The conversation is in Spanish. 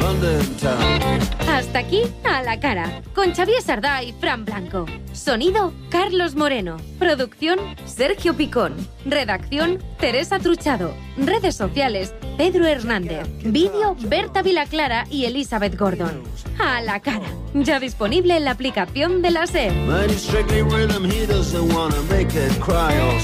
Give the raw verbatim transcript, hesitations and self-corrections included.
Hasta aquí A la Cara, con Xavier Sardá y Fran Blanco. Sonido, Carlos Moreno. Producción, Sergio Picón. Redacción, Teresa Truchado. Redes sociales, Pedro Hernández. Vídeo, Berta Vilaclara y Elizabeth Gordon. A la Cara, ya disponible en la aplicación de la SER.